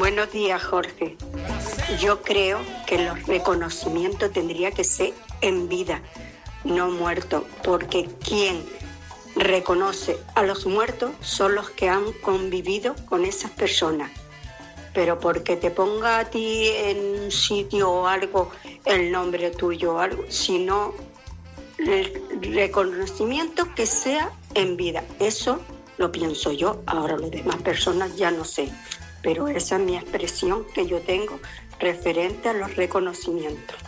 Buenos días, Jorge. Yo creo que los reconocimientos tendría que ser en vida, no muertos, porque quien reconoce a los muertos son los que han convivido con esas personas. Pero porque te ponga a ti en un sitio o algo, el nombre tuyo o algo, sino el reconocimiento que sea en vida. Eso lo pienso yo. Ahora las demás personas ya no sé. Pero esa es mi expresión que yo tengo referente a los reconocimientos.